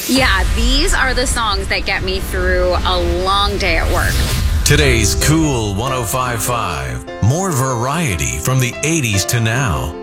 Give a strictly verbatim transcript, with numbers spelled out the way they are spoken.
Yeah, these are the songs that get me through a long day at work. Today's Cool one oh five point five. More variety from the eighties to now.